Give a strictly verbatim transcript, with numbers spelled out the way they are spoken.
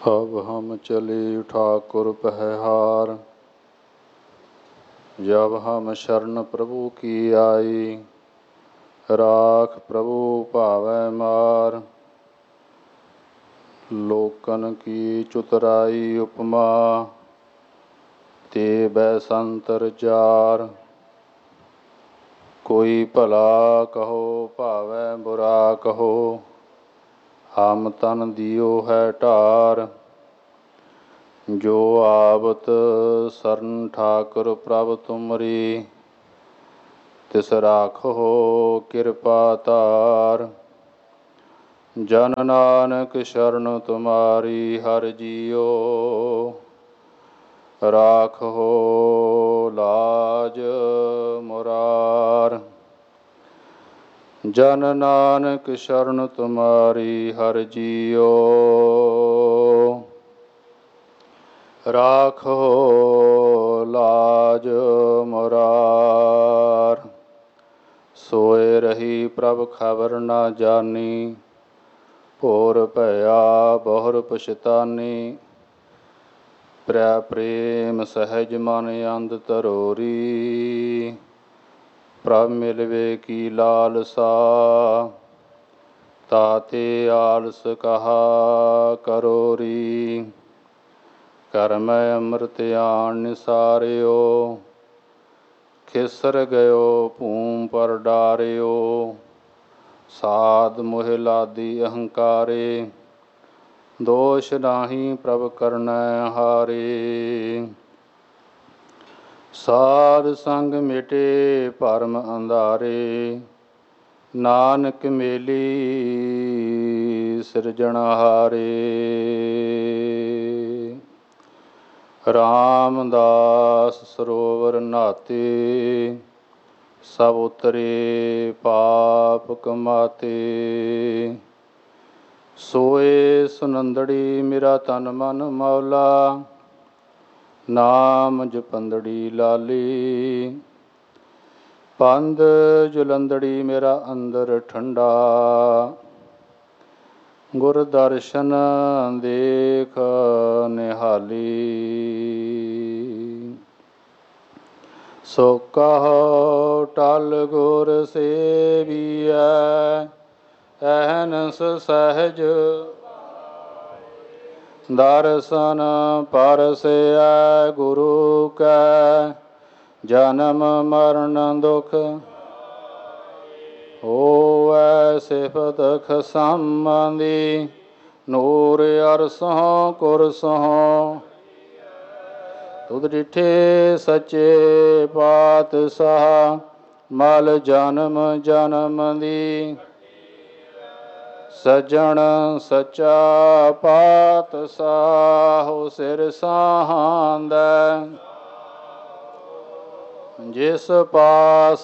अब हम चले ठाकुर पहहार, जब हम शरण प्रभु की आई। राख प्रभु भावै मार, लोकन की चुतराई उपमा। ते बैसंतर जार, कोई भला कहो भावै बुरा कहो। हम तन दियो है ढार, जो आवत सरन ठाकुर प्रभ तुमरी। तिस राखो कृपा तार, जन नानक शरण तुम्हारी हर जियो। राखो लाज मुरार, जन नानक शरण तुम्हारी हर जियो। राखो लाज मुरार, सोए रही प्रभ खबर न जानी। भोर भया बहुर पछतानी, प्रै प्रेम सहज मन अंध तरोरी। प्रभ मिलवे की लालसा, ताते आलस कहा करोरी। कर मैं अमृत आन निसारियो, खिसर गयो भूम पर डारियो। साध मोह लादी अहंकारे, दोष नाही प्रभ करनै हारे। साध संग मिटे भरम अंधारे, नानक मेली सिरजनहारे। रामदास सरोवर नाते, सब उतरे पाप कमाते। सोए सुनंदड़ी मेरा तन मन मौला, नाम जपंदड़ी लाली। पंध जुलंदड़ी मेरा अंदर ठंडा, गुर दर्शन देख निहाली। सो कहो टल गुर सेविया, अहनस सहज दर्शन परसया गुरु कै। जन्म मरण दुख होवै सिफत खसंबंधी। नूर अरसों कुरसों, तुध डिठे सच्चे पातशाह। मल जन्म जन्म दी, सज्जन सच्चा पातशाह। सिर साहांदै, जिस पास